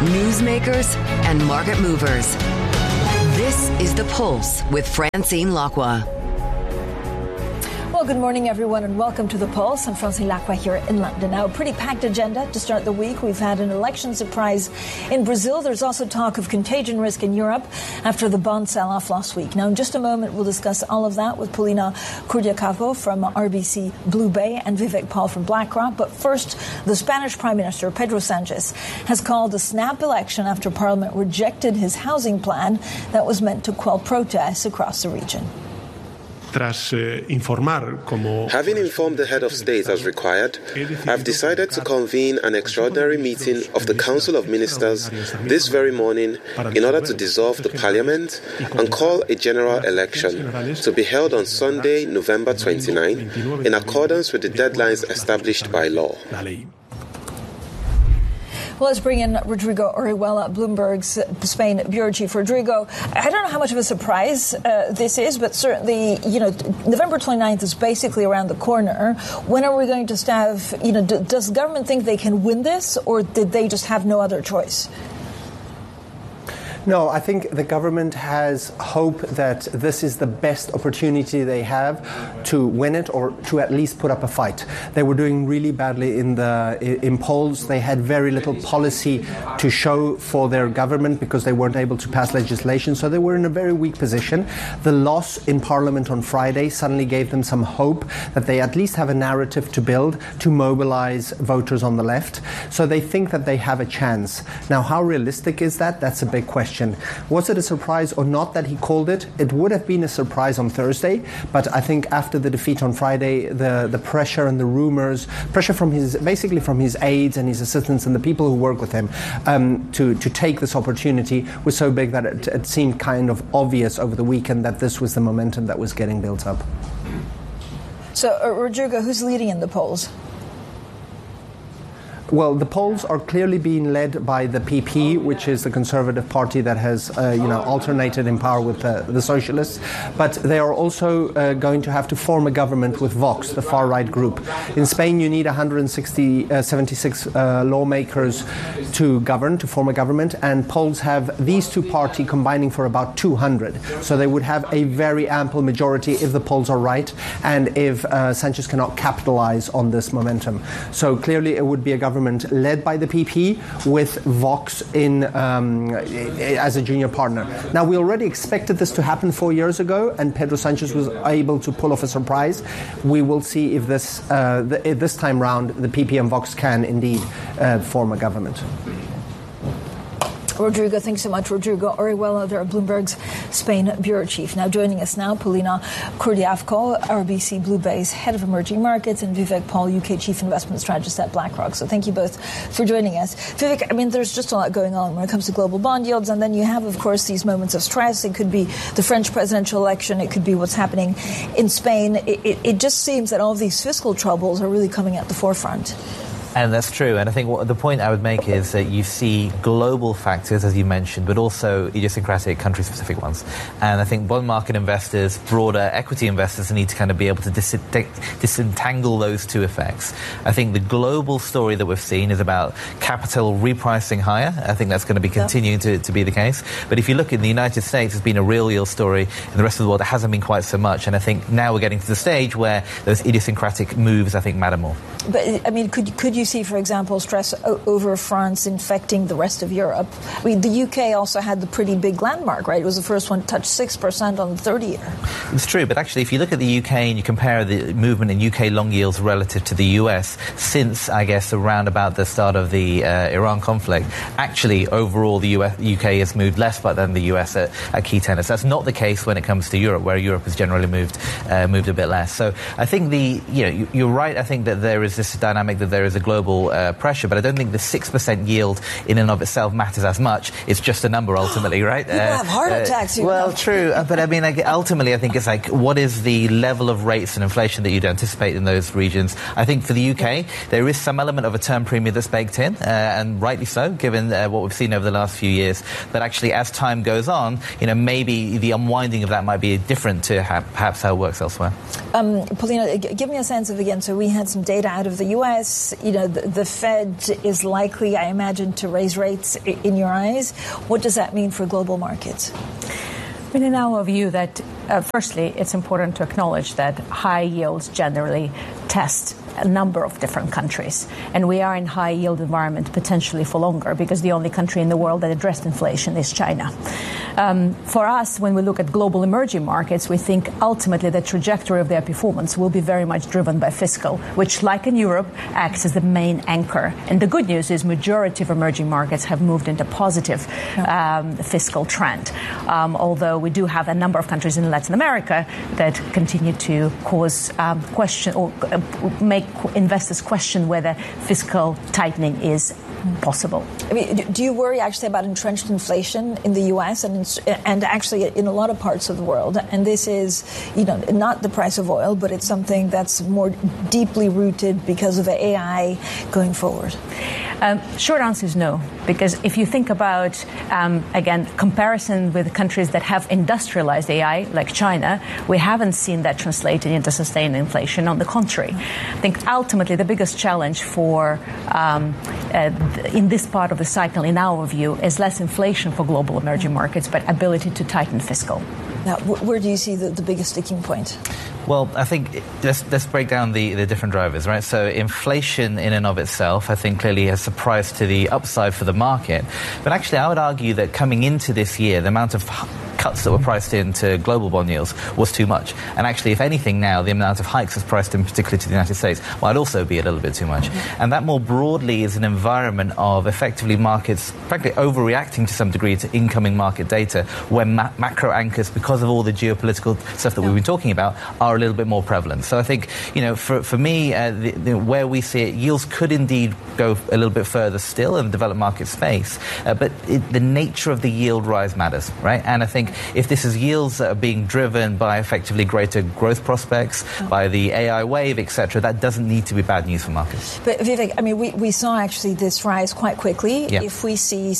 newsmakers, and market movers. This is The Pulse with Francine Lacqua. Well, good morning, everyone, and welcome to The Pulse. I'm Francine Lacqua here in London. Now, a pretty packed agenda to start the week. We've had an election surprise in Brazil. There's also talk of contagion risk in Europe after the bond sell-off last week. Now, in just a moment, we'll discuss all of that with Paulina Kurdiakavo from RBC Blue Bay and Vivek Paul from BlackRock. But first, the Spanish Prime Minister, Pedro Sanchez, has called a snap election after Parliament rejected his housing plan that was meant to quell protests across the region. Having informed the head of state as required, I've decided to convene an extraordinary meeting of the Council of Ministers this very morning in order to dissolve the parliament and call a general election to be held on Sunday, November 29, in accordance with the deadlines established by law. Well, let's bring in Rodrigo Orihuela, Bloomberg's Spain bureau chief. Rodrigo, I don't know how much of a surprise this is, but certainly, November 29th is basically around the corner. When are we going to have, does the government think they can win this, or did they just have no other choice? No, I think the government has hope that this is the best opportunity they have to win it, or to at least put up a fight. They were doing really badly in polls. They had very little policy to show for their government because they weren't able to pass legislation, so they were in a very weak position. The loss in Parliament on Friday suddenly gave them some hope that they at least have a narrative to build to mobilize voters on the left. So they think that they have a chance. Now, how realistic is that? That's a big question. Was it a surprise or not that he called it? It would have been a surprise on Thursday, but I think after the defeat on Friday, the pressure and the rumors, pressure from his aides and his assistants and the people who work with him to take this opportunity was so big that it seemed kind of obvious over the weekend that this was the momentum that was getting built up. So, Rodrigo, who's leading in the polls? Well, the polls are clearly being led by the PP, which is the Conservative Party that has, alternated in power with the Socialists. But they are also going to have to form a government with Vox, the far-right group. In Spain, you need 76 lawmakers to form a government, and polls have these two parties combining for about 200. So they would have a very ample majority if the polls are right, and if Sanchez cannot capitalize on this momentum. So clearly it would be a government led by the PP with Vox as a junior partner. Now, we already expected this to happen 4 years ago, and Pedro Sanchez was able to pull off a surprise. We will see if this time round the PP and Vox can indeed form a government. Rodrigo, thanks so much. Rodrigo Orihuela, there, Bloomberg's Spain bureau chief. Now joining us now, Paulina Kurdiakavo, RBC Blue Bay's head of emerging markets, and Vivek Paul, UK chief investment strategist at BlackRock. So thank you both for joining us. Vivek, there's just a lot going on when it comes to global bond yields, and then you have, of course, these moments of stress. It could be the French presidential election. It could be what's happening in Spain. It just seems that all of these fiscal troubles are really coming at the forefront. And that's true. And I think the point I would make is that you see global factors, as you mentioned, but also idiosyncratic country-specific ones. And I think bond market investors, broader equity investors, need to kind of be able to disentangle those two effects. I think the global story that we've seen is about capital repricing higher. I think that's going to be continuing to be the case. But if you look in the United States, it's been a real yield story. In the rest of the world, it hasn't been quite so much. And I think now we're getting to the stage where those idiosyncratic moves, I think, matter more. But, could you see, for example, stress over France infecting the rest of Europe? The UK also had the pretty big landmark, right? It was the first one to touch 6% on the 30-year. It's true, but actually, if you look at the UK and you compare the movement in UK long yields relative to the US since, I guess, around about the start of the Iran conflict, actually, overall, the UK has moved less than the US at key tenors. That's not the case when it comes to Europe, where Europe has generally moved a bit less. So I think you're right. I think that there is this dynamic that there is a global pressure, but I don't think the 6% yield in and of itself matters as much. It's just a number ultimately, right? People have heart attacks. True, but ultimately I think it's like, what is the level of rates and inflation that you'd anticipate in those regions? I think for the UK, there is some element of a term premium that's baked in, and rightly so, given what we've seen over the last few years. But actually, as time goes on, maybe the unwinding of that might be different to perhaps how it works elsewhere. Paulina, give me a sense of, again, so we had some data out of the US, the Fed is likely, I imagine, to raise rates in your eyes. What does that mean for global markets? I mean, in our view, that firstly, it's important to acknowledge that high yields generally test a number of different countries, and we are in high yield environment potentially for longer, because the only country in the world that addressed inflation is China. For us, when we look at global emerging markets, we think ultimately the trajectory of their performance will be very much driven by fiscal, which, like in Europe, acts as the main anchor. And the good news is majority of emerging markets have moved into positive fiscal trend, although we do have a number of countries in Latin America that continue to cause question or make investors question whether fiscal tightening is possible. I mean, do you worry actually about entrenched inflation in the U.S. and actually in a lot of parts of the world? And this is, not the price of oil, but it's something that's more deeply rooted because of AI going forward. Short answer is no, because if you think about, again, comparison with countries that have industrialized AI, like China, we haven't seen that translated into sustained inflation. On the contrary, I think ultimately the biggest challenge for in this part of the cycle, in our view, is less inflation for global emerging markets, but ability to tighten fiscal. Now, where do you see the biggest sticking point? Well, I think let's break down the different drivers, right? So inflation in and of itself, I think, clearly has surprised to the upside for the market. But actually, I would argue that coming into this year, the amount of cuts that were priced into global bond yields was too much. And actually, if anything now, the amount of hikes that's priced in, particularly to the United States, might also be a little bit too much. Mm-hmm. And that more broadly is an environment of effectively markets, frankly, overreacting to some degree to incoming market data, where macro anchors, because of all the geopolitical stuff that we've been talking about, are a little bit more prevalent. So I think, for me, where we see it, yields could indeed go a little bit further still in the developed market space, but the nature of the yield rise matters, right? And I think if this is yields that are being driven by effectively greater growth prospects, by the AI wave, etc., that doesn't need to be bad news for markets. But Vivek, I mean, we saw actually this rise quite quickly. Yeah. If we see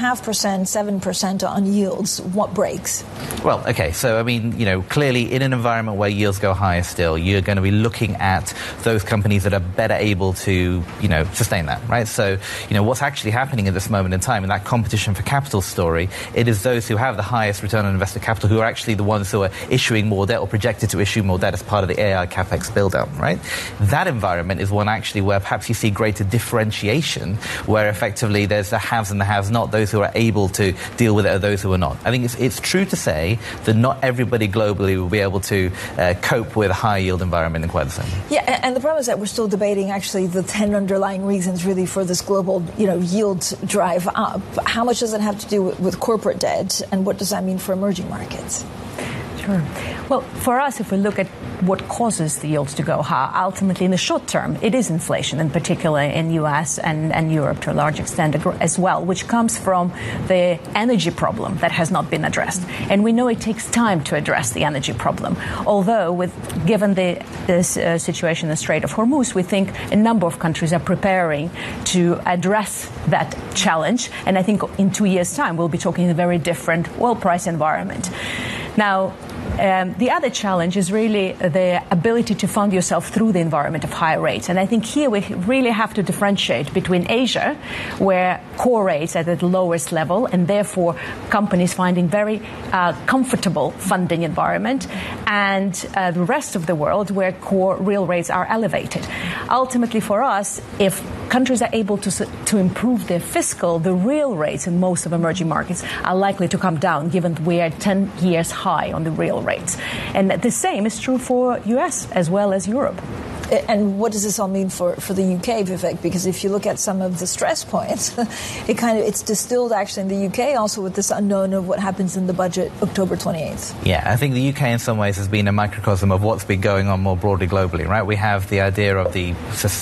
6.5%, 7% on yields, what breaks? Well, okay, so I mean, clearly in an environment where yields go higher still, you're going to be looking at those companies that are better able to, sustain that, right? So, what's actually happening at this moment in time in that competition for capital story, it is those who have the highest return on invested capital who are actually the ones who are issuing more debt or projected to issue more debt as part of the AI capex build-out, right? That environment is one actually where perhaps you see greater differentiation, where effectively there's the haves and the have-not, those who are able to deal with it are those who are not. I think it's true to say that not everybody globally will be able to cope with a high yield environment in quite the same way. Yeah, and the problem is that we're still debating actually the 10 underlying reasons really for this global, yield drive up. How much does it have to do with corporate debt, and what does that mean for emerging markets? Sure. Well, for us, if we look at what causes the yields to go high, ultimately in the short term, it is inflation, in particular in US and Europe to a large extent as well, which comes from the energy problem that has not been addressed. And we know it takes time to address the energy problem. Although, given this situation in the Strait of Hormuz, we think a number of countries are preparing to address that challenge. And I think in 2 years' time, we'll be talking a very different oil price environment. Now, the other challenge is really the ability to fund yourself through the environment of higher rates. And I think here we really have to differentiate between Asia, where core rates are at the lowest level, and therefore companies finding very comfortable funding environment, and the rest of the world where core real rates are elevated. Ultimately for us, if countries are able to improve their fiscal, the real rates in most of emerging markets are likely to come down, given we are 10 years high on the real rates. And the same is true for US as well as Europe. And what does this all mean for the UK, Vivek? Because if you look at some of the stress points, it's distilled actually in the UK also with this unknown of what happens in the budget October 28th. Yeah, I think the UK in some ways has been a microcosm of what's been going on more broadly globally, right? We have the idea of the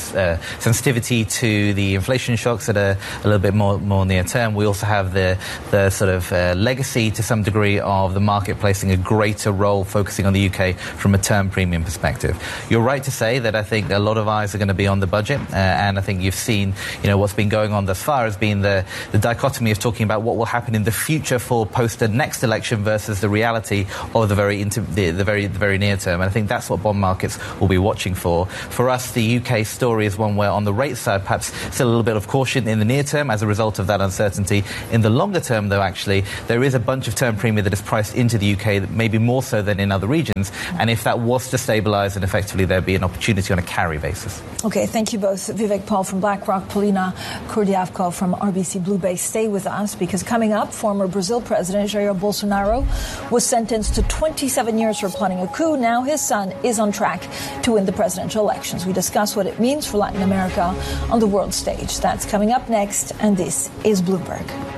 sensitivity to the inflation shocks that are a little bit more near term. We also have the sort of legacy to some degree of the market placing a greater role focusing on the UK from a term premium perspective. You're right to say that said, I think a lot of eyes are going to be on the budget, and I think you've seen, what's been going on thus far has been the dichotomy of talking about what will happen in the future for post the next election versus the reality of the very near term. And I think that's what bond markets will be watching for. For us, the UK story is one where on the rate side, perhaps still a little bit of caution in the near term as a result of that uncertainty. In the longer term, though, actually, there is a bunch of term premium that is priced into the UK, that maybe more so than in other regions. And if that was to stabilise, then effectively there'd be an opportunity on a carry basis. Okay, thank you both. Vivek Paul from BlackRock, Polina Kurdiavko from RBC Bluebase. Stay with us, because coming up, former Brazil President Jair Bolsonaro was sentenced to 27 years for plotting a coup. Now his son is on track to win the presidential elections. We discuss what it means for Latin America on the world stage. That's coming up next, and this is Bloomberg.